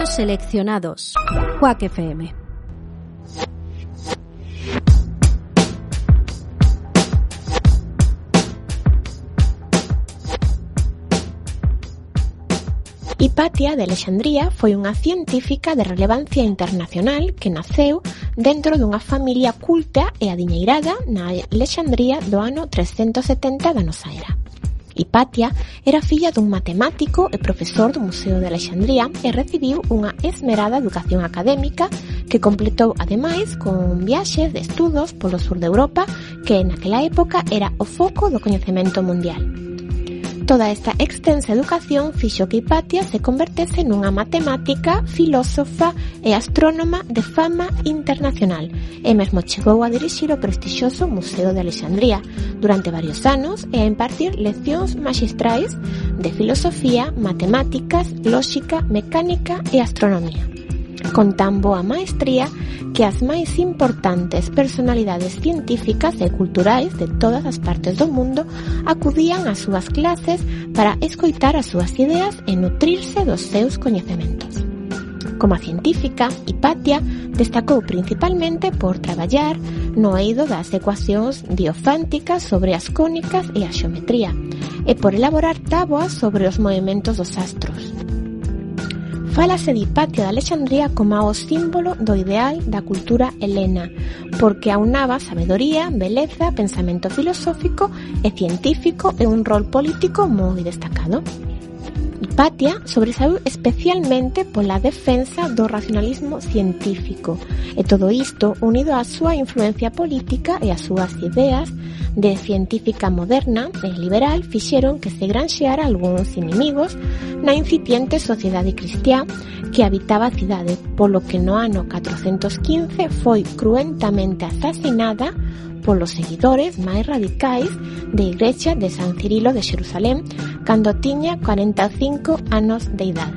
Audios seleccionados. Quack FM. Hipatia de Alexandría foi unha científica de relevancia internacional que naceu dentro dunha familia culta e adiñeirada na Alexandría do ano 370 da nosa era. Hipatia era filla dun matemático e profesor do Museo de Alexandría e recibiu unha esmerada educación académica que completou ademais con viaxes de estudos polo sur de Europa, que naquela época era o foco do coñecemento mundial. Toda esta extensa educación fixo que Hipatia se convertese nunha matemática, filósofa e astrónoma de fama internacional e mesmo chegou a dirixir o prestixioso Museo de Alexandría durante varios anos e a impartir leccións maxistrais de filosofía, matemáticas, lóxica, mecánica e astronomía, con tan boa maestría que as máis importantes personalidades científicas e culturais de todas as partes do mundo acudían ás súas clases para escoitar as súas ideas e nutrirse dos seus coñecementos. Como científica, Hipatia destacou principalmente por traballar no eido das ecuacións diofánticas sobre as cónicas e a xeometría e por elaborar táboas sobre os movementos dos astros. Fálase de Hipatia de Alexandría como o símbolo do ideal da cultura helena, porque aunaba sabedoría, beleza, pensamento filosófico e científico e un rol político moi destacado. Hipatia sobresaiu especialmente pola defensa do racionalismo científico, e todo isto unido á súa influencia política e ás súas ideas de científica moderna e liberal fixeron que se granxeara algúns inimigos na incipiente sociedade cristiá que habitaba a cidade, polo que no ano 415 foi cruentamente asasinada polos seguidores máis radicais da Igrexa de San Cirilo de Xerusalén cando tiña 45 anos de idade.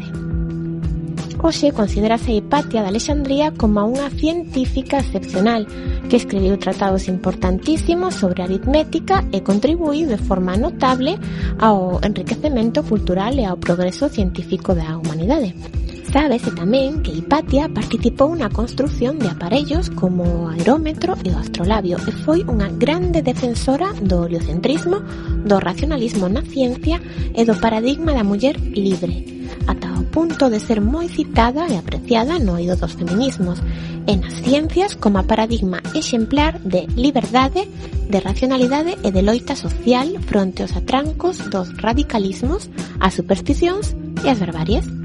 Hoxe considerase Hipatia de Alexandría como unha científica excepcional que escribiu tratados importantísimos sobre aritmética e contribuíu de forma notable ao enriquecemento cultural e ao progreso científico da humanidade. Sábese tamén que Hipatia participou na construción de aparellos como o aerómetro e o astrolabio e foi unha grande defensora do heliocentrismo, do racionalismo na ciencia e do paradigma da muller libre, ata o punto de ser moi citada e apreciada no eido dos feminismos e nas ciencias como a paradigma exemplar de liberdade, de racionalidade e de loita social fronte aos atrancos dos radicalismos, as supersticións e as barbaries.